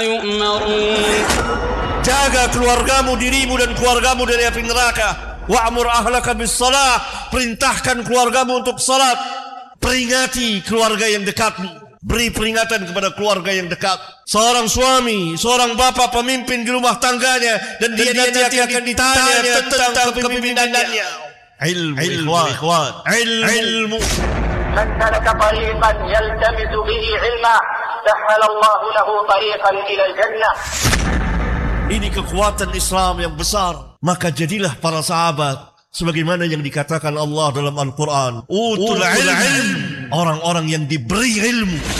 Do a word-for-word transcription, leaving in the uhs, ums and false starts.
يؤمرون. Jaga keluargamu, dirimu dan keluargamu dari api neraka. Wa'mur ahlaka bis salah. Perintahkan keluargamu untuk salat. Peringati keluarga yang dekatmu. Beri peringatan kepada keluarga yang dekat. Seorang suami, seorang bapa pemimpin di rumah tangganya, dan dia, dia nanti akan ditanya tentang kepemimpinannya. Ilmu, ikhwan, ilmu. من سلك طريقا يلتمس به علما سهل الله له طريقا إلى الجنة. Ini kekuatan Islam yang besar. Maka jadilah para sahabat sebagaimana yang dikatakan Allah dalam Al-Quran, utul ilm, orang-orang yang diberi ilmu.